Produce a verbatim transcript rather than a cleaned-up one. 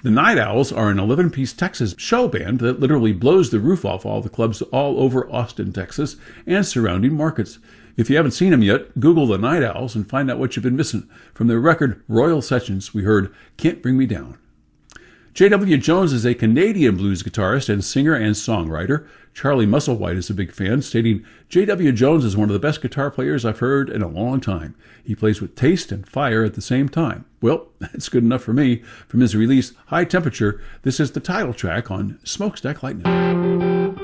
The Night Owls are an eleven-piece Texas show band that literally blows the roof off all the clubs all over Austin, Texas, and surrounding markets. If you haven't seen them yet, Google the Night Owls and find out what you've been missing. From their record Royal Sessions, we heard Can't Bring Me Down. J W Jones is a Canadian blues guitarist and singer and songwriter. Charlie Musselwhite is a big fan, stating, J W Jones is one of the best guitar players I've heard in a long time. He plays with taste and fire at the same time. Well, that's good enough for me. From his release, High Temperature, this is the title track on Smokestack Lightning.